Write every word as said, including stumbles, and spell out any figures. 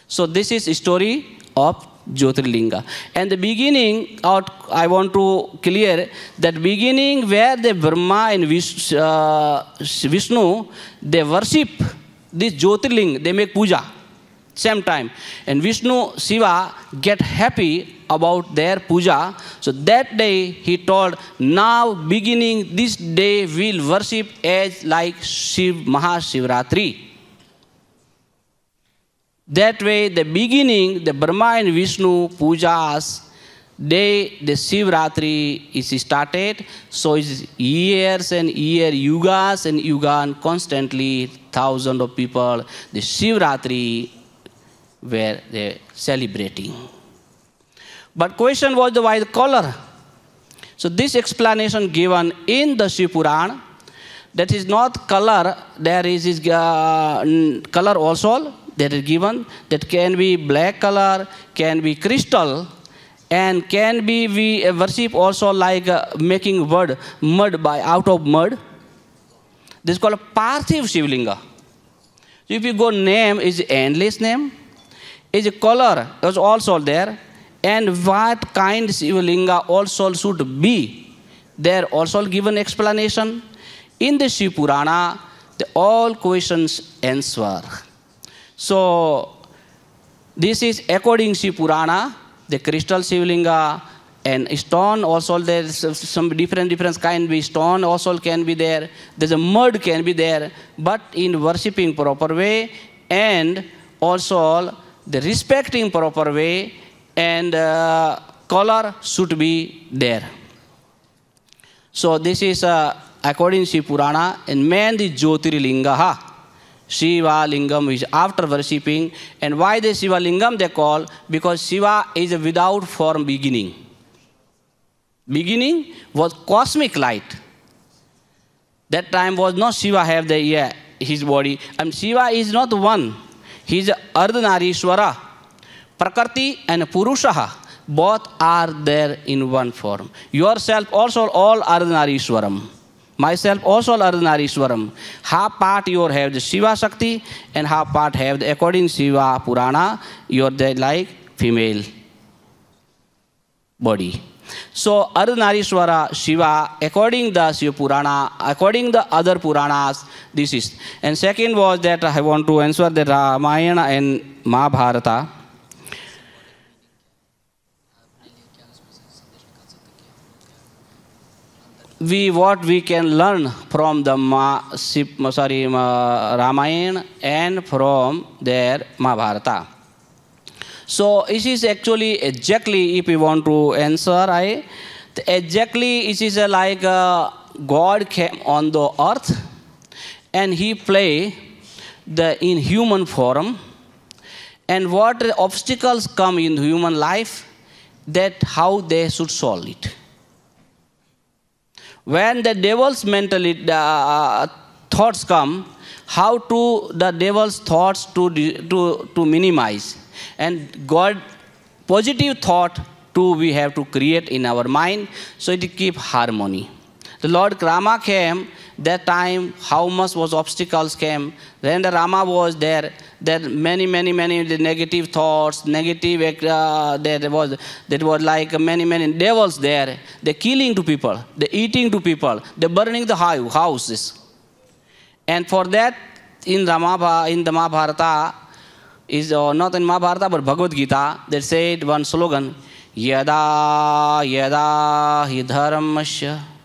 So this is story of Jyotirlinga. And the beginning, out, I want to clear that beginning where the Brahma and Vish, uh, Vishnu, they worship this Jyotirling, they make puja, same time. And Vishnu, Shiva get happy about their puja. So that day he told, now beginning this day we'll worship as like Shiv Mahashivratri. That way, the beginning, the Brahma and Vishnu pujas, day the Shivratri is started. So it's years and year, yugas and yuga, and constantly thousands of people, the Shivratri were they celebrating. But question was the why the color. So this explanation given in the Shiv Purana, that is not color, there is this, uh, color also. That is given, that can be black color, can be crystal, and can be we worship also like uh, making wood, mud by out of mud. This is called Parthiv Shivlinga. So if you go name is endless name, is a color is also there, and what kind Shivlinga also should be. There also given explanation in the Shiv Purana. The all questions answer. So, this is according to Purana, the crystal Shivlinga and stone also there's some different different kind of stone also can be there. There's a mud can be there, but in worshipping proper way and also the respecting proper way and uh, color should be there. So, this is uh, according to Purana and man the Jyotirlinga. Shiva Lingam is after worshipping. And why the Shiva Lingam they call? Because Shiva is a without form beginning. Beginning was cosmic light. That time was not Shiva have the yeah, his body. And Shiva is not one. He is Ardhanarishwara. Prakriti and Purushaha. Both are there in one form. Yourself also all Ardhanarishwaram. Myself also Ardhanarishwaram. Half part you have the Shiva Shakti and half part have the according Shiva Purana, you are the like female body. So Ardhanarishwara Shiva according the Shiva Purana, according the other Puranas, this is. And second was that I want to answer the Ramayana and Mahabharata. We what we can learn from the Ma, sorry, Ma, Ramayana and from their Mahabharata. So it is actually exactly if we want to answer, I exactly it is like uh, God came on the earth and he play the in human form, and what obstacles come in human life, that how they should solve it. When the devil's mentality, uh, thoughts come, how to the devil's thoughts to, to, to minimize. And God, positive thought too we have to create in our mind, so it keep harmony. The Lord Rama came, that time how much was obstacles came. When the Rama was there, there many, many, many the negative thoughts, negative, uh, there was, there was like many, many devils there. They're killing to people, they're eating to people, they're burning the houses. And for that, in, Rama, in the Mahabharata, is uh, not in Mahabharata but Bhagavad Gita, they said one slogan, Yada Yada Hi Dharmasya